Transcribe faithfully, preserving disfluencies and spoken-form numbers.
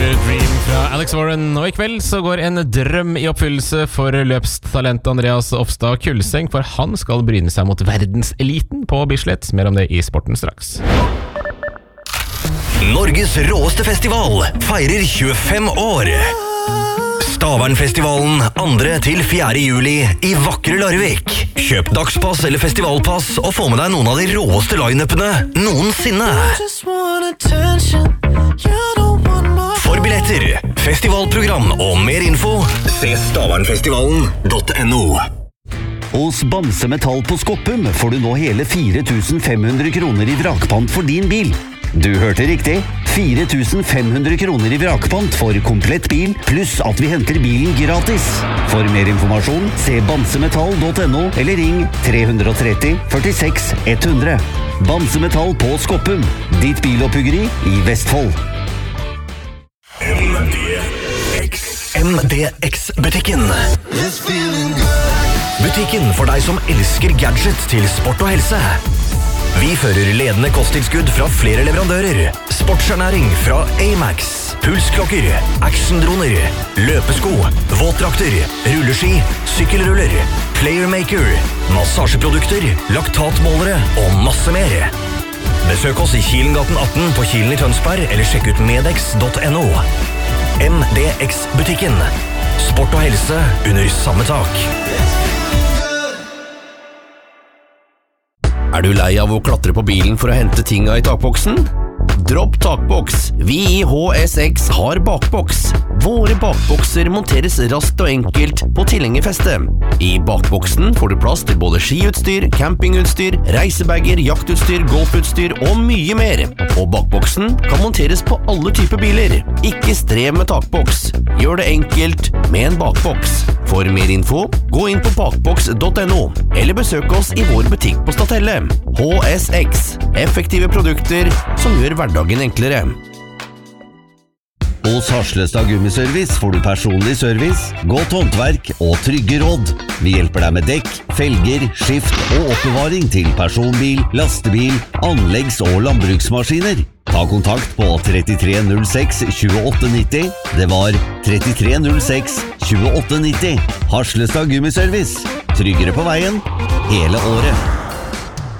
Dream fra Alex Warren. Og i kveld så går en drøm i oppfyllelse for løpstalent Andreas Ofstad Kulseng, for han skal bryne seg mot verdenseliten på Bislett. Mer om det i sporten straks. Norges råeste festival feirer tjuefem år. Stavernfestivalen andre til fjerde juli i vakre Larvik. Kjøp dagspass eller festivalpass og få med deg noen av de råeste line-upene noensinne. For billetter, festivalprogram og mer info, se stavernfestivalen punktum no. Hos Bamse Metall på Skoppum får du nå hele fire tusen fem hundre kroner i vrakpant for din bil. Du hørte riktig. fire tusen fem hundre kroner i vrakpant for komplett bil, pluss at vi henter bilen gratis. For mer informasjon, se bamsemetall punktum no eller ring tre tre tre, førtiseks hundre. Bamse Metall på Skoppum, ditt biloppbyggeri i Vestfold. M D X-butikken. Butikken for deg som elsker gadget til sport og helse. Vi fører ledende kosttilskudd fra flere leverandører. Sportsernæring fra A-Max, pulsklokker, actiondroner, løpesko, våtdrakter, rulleski, sykkelruller, playermaker, massasjeprodukter, laktatmålere og masse mer. Besøk oss i Kilengaten atten på Kilen i Tønsberg, eller sjekk ut medex punktum no. M D X-butikken. Sport og helse under samme tak. Er du lei av å klatre på bilen for å hente tinga i takboksen? Dropp takboks. Vi i H S X har bakboks. Våre bakbokser monteres raskt og enkelt på tilhengerfeste. I bakboksen får du plass til både skiutstyr, campingutstyr, reisebager, jaktutstyr, golfutstyr og mye mer. Og bakboksen kan monteres på alle typer biler. Ikke strev med takboks. Gjør det enkelt med en bakboks. For mer info, gå inn på bakboks punktum no, eller besøk oss i vår butikk på Statelle. H S X. Effektive produkter som gjør hverdagen enklere. Hos Harslestad Gummiservice får du personlig service, godt håndverk og trygge råd. Vi hjelper deg med dekk, felger, skift og oppbevaring til personbil, lastebil, anleggs- og landbruksmaskiner. Ta kontakt på trettitre null seks tjueåtte nitti. Det var trettitre null seks tjueåtte nitti. Harslestad Gummiservice. Tryggere på veien hele året.